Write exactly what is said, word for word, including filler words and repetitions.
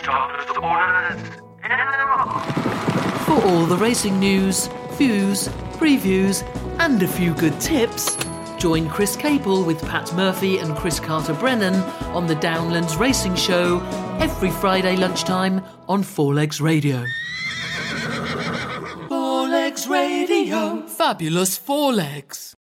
Stars, orders, and For all the racing news, views, previews, and a few good tips, join Chris Capel with Pat Murphy and Chris Carter-Brennan on the Downlands Racing Show every Friday lunchtime on Four Legs Radio. Four Legs Radio. Fabulous Four Legs.